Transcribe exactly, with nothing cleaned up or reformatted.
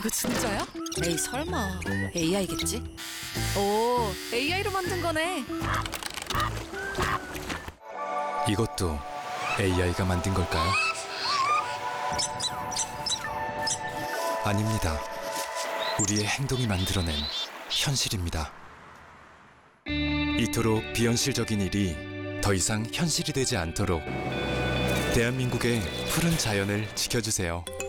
이거 진짜야? 에이 설마 에이아이겠지? 오, 에이아이로 만든 거네. 이것도 에이아이가 만든 걸까요? 아닙니다. 우리의 행동이 만들어낸 현실입니다. 이토록 비현실적인 일이 더 이상 현실이 되지 않도록 대한민국의 푸른 자연을 지켜주세요.